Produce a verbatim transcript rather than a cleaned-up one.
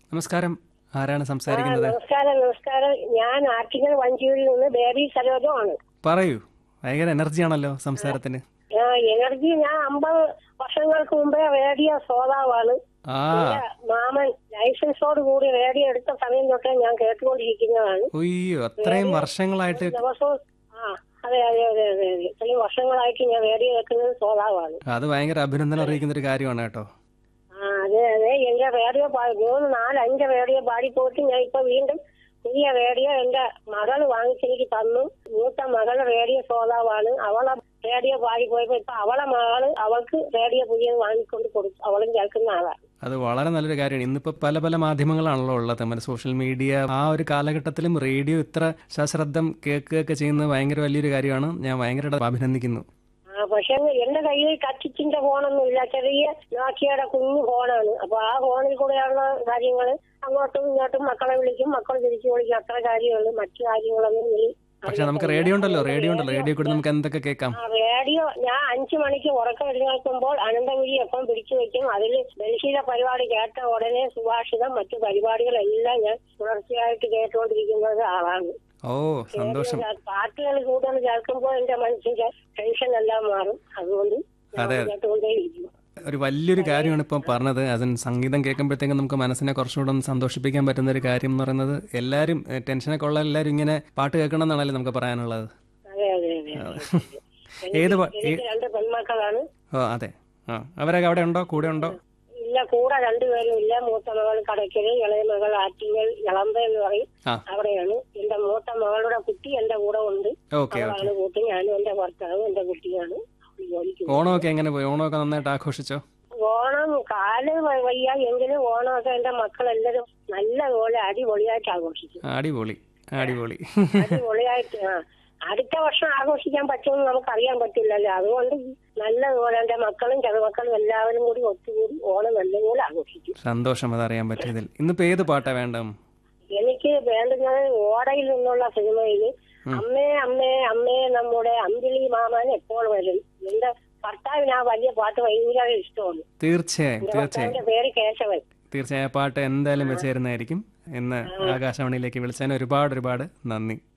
നമസ്കാരം. ആരാണ് ആ സംസാരിക്കുന്നത്? നമസ്കാരം നമസ്കാരം ഞാൻ ആറ്റിങ്ങൽ വഞ്ചിയിൽ നിന്ന് ബേബി സരോജമാണ്. പറയൂ. ഭയങ്കര എനർജിയാണല്ലോ സംസാരത്തിന്. ആ, എനർജി ഞാൻ അമ്പത് വർഷങ്ങൾക്ക് മുമ്പേ റേഡിയോ ശ്രോതാവാണ്. ആ എന്റെ മാമൻ ലൈസൻസോട് കൂടി റേഡിയോ എടുത്ത സമയം തൊട്ടേ ഞാൻ കേട്ടുകൊണ്ടിരിക്കുന്നതാണ്. ഉയ്യോ, അത്രയും വർഷങ്ങളായിട്ട്. ദിവസവും ആ അതെ അതെ അതെ അതെ അതെ ഇത്രയും വർഷങ്ങളായിട്ട് ഞാൻ റേഡിയോ കേൾക്കുന്നത് ശ്രോതാവാണ്. അത് ഭയങ്കര അഭിനന്ദനം അറിയിക്കുന്ന ഒരു കാര്യമാണ് കേട്ടോ. ആ അതെ അതെ എന്റെ റേഡിയോ പാ- മൂന്ന് നാല് അഞ്ച് റേഡിയോ പാടിപ്പോയിട്ട് ഞാൻ ഇപ്പൊ വീണ്ടും പുതിയ റേഡിയോ എന്റെ മകള് വാങ്ങിച്ചെനിക്ക് തന്നു. മൂത്ത മകള് റേഡിയോ ശ്രോതാവാണ്. അവളെ റേഡിയോ പാടിപ്പോയപ്പോ ഇപ്പൊ അവളെ മകള് അവൾക്ക് റേഡിയോ പുതിയത് വാങ്ങിക്കൊണ്ട് കൊടുത്തു. അവളും കേൾക്കുന്ന ആളാണ്. അത് വളരെ നല്ലൊരു കാര്യമാണ്. ഇന്നിപ്പോൾ പല പല മാധ്യമങ്ങളാണല്ലോ ഉള്ളത്, നമ്മുടെ സോഷ്യൽ മീഡിയ. ആ ഒരു കാലഘട്ടത്തിലും റേഡിയോ ഇത്ര സശ്രദ്ധം കേൾക്കുകയൊക്കെ ചെയ്യുന്നത് ഭയങ്കര വലിയൊരു കാര്യമാണ്. ഞാൻ ഭയങ്കരമായിട്ട് അഭിനന്ദിക്കുന്നു. ആ പക്ഷെ എന്റെ കയ്യിൽ ടച്ചിന്റെ ഫോണൊന്നും ഇല്ല. ചെറിയ നോക്കിയുടെ കുഞ്ഞു ഫോണാണ്. അപ്പൊ ആ ഫോണിൽ കൂടെയുള്ള കാര്യങ്ങള് അങ്ങോട്ടും ഇങ്ങോട്ടും മക്കളെ വിളിക്കും, മക്കൾ തിരിച്ചു വിളിക്കും, അത്ര കാര്യമുള്ളൂ. മറ്റു കാര്യങ്ങളൊന്നും ഇല്ല. പക്ഷെ നമുക്ക് റേഡിയോ ഉണ്ടല്ലോ, റേഡിയോ ഉണ്ടല്ലോ. റേഡിയോ കൂടി നമുക്ക് എന്തൊക്കെ കേൾക്കാം. ആ റേഡിയോ ഞാൻ അഞ്ചു മണിക്ക് ഉറക്കം എഴുന്നേൽക്കുമ്പോൾ അനന്തപുരി എപ്പം പിടിച്ചു വെക്കും. അതിൽ ഡൽഹിയിലെ പരിപാടി കേട്ട ഉടനെ സുഭാഷിതം മറ്റു പരിപാടികളെല്ലാം ഞാൻ തുടർച്ചയായിട്ട് കേട്ടുകൊണ്ടിരിക്കുന്നത് ആളാണ്. ഓ, സന്തോഷം. പാട്ടുകൾ കൂടുതൽ കേൾക്കുമ്പോൾ എന്റെ മനസ്സിന്റെ ടെൻഷൻ എല്ലാം മാറും. അതുകൊണ്ട് അതെ. കേട്ടുകൊണ്ടേയിരിക്കും. ഒരു വലിയൊരു കാര്യമാണ് ഇപ്പം പറഞ്ഞത്. അതിന് സംഗീതം കേൾക്കുമ്പോഴത്തേക്കും നമുക്ക് മനസ്സിനെ കുറച്ചുകൂടെ ഒന്ന് സന്തോഷിപ്പിക്കാൻ പറ്റുന്ന ഒരു കാര്യം എന്ന് പറയുന്നത്, എല്ലാവരും ടെൻഷനൊക്കെ ഉള്ള എല്ലാവരും ഇങ്ങനെ പാട്ട് കേൾക്കണം എന്നാണല്ലോ നമുക്ക് പറയാനുള്ളത്. അതെ അതെ അതെ ഏത് പാ- ഏ- എനിക്ക് രണ്ട് പെൺമക്കളാണ്. ഓ അതെ. ആ അവരൊക്കെ അവിടെ ഉണ്ടോ, കൂടെ ഉണ്ടോ? ഇല്ല, കൂടെ രണ്ടുപേരും ഇല്ല. മൂത്ത മകൾ കടയ്ക്കല്, ഇളയ മകൾ ആറ്റിങ്ങൽ ഇളമ്പ എന്ന് പറയും, ആ അവിടെയാണ്. എന്റെ മൂത്ത മകളുടെ കുട്ടി എന്റെ കൂടെ ഉണ്ട്. Okay okay. അവളാണ് കൂട്ടി. ഞാനും എന്റെ ഭർത്താവും എന്റെ കുട്ടിയാണ് ജോലിക്ക് പോകുന്നത്. ഓണമൊക്കെ എങ്ങനെ പോയി? ഓണമൊക്കെ നന്നായിട്ട് ആഘോഷിച്ചോ? ഓണം കാല് വ- വയ്യ എങ്കിലും ഓണമൊക്കെ എന്റെ മക്കളെല്ലാരും നല്ലപോലെ അടിപൊളിയായിട്ട് ആഘോഷിക്കും. അടിപൊളി അടിപൊളി. അടിപൊളിയായിട്ട്. ആ അടുത്ത വർഷം ആഘോഷിക്കാൻ പറ്റുമെന്ന് നമുക്ക് അറിയാൻ പറ്റില്ലല്ലോ. അതുകൊണ്ട് നല്ലതുപോലെ എന്റെ മക്കളും ചെറുമക്കളും എല്ലാവരും കൂടി ഒത്തുകൂടി ഓണം നല്ലപോലെ ആഘോഷിക്കും. സന്തോഷം അതറിയാൻ പറ്റിയതിൽ. ഇന്നിപ്പോ ഏത് പാട്ടാ വേണ്ടം? എനിക്ക് വേണ്ടുന്നത് ഓടയിൽ നിന്നുള്ള സിനിമയില് അമ്മേ അമ്മേ അമ്മേ നമ്മുടെ അമ്പിളി മാമൻ എപ്പോൾ വരും. എന്റെ ഭർത്താവിന് ആ വലിയ പാട്ട് ഭയങ്കര ഇഷ്ടമാണ്. തീർച്ചയായും എന്റെ തീർച്ചയായും ഭർത്താവിന്റെ പേര് കേശവൻ. തീർച്ചയായും ആ പാട്ട് എന്തായാലും വെച്ചേരുന്നതായിരിക്കും. ഇന്ന് ആകാശവാണിയിലേക്ക് വിളിച്ചതിന് ഒരുപാട് ഒരുപാട് നന്ദി.